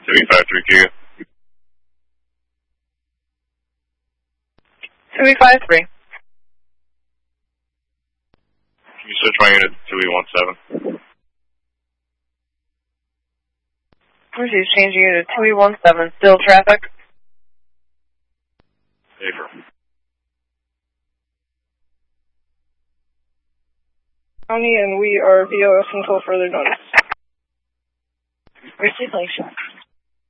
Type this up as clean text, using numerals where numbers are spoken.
253 Giga. 253. Can you switch my unit to 2E17? She's changing you to 2E17. Still traffic? Safer. County, and we are VOS until further notice. Resupply shot.